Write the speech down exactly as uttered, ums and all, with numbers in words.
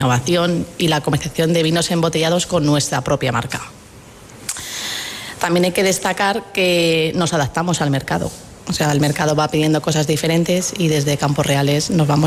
innovación y la comercialización de vinos embotellados con nuestra propia marca. También hay que destacar que nos adaptamos al mercado. O sea, el mercado va pidiendo cosas diferentes y desde Campos Reales nos vamos